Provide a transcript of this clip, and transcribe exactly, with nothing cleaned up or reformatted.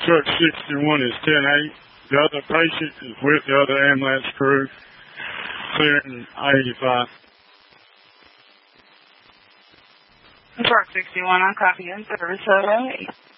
Truck sixty-one is ten eight. The other patient is with the other ambulance crew, clearing eighty-five. Truck sixty-one, I'm copying service. Hello.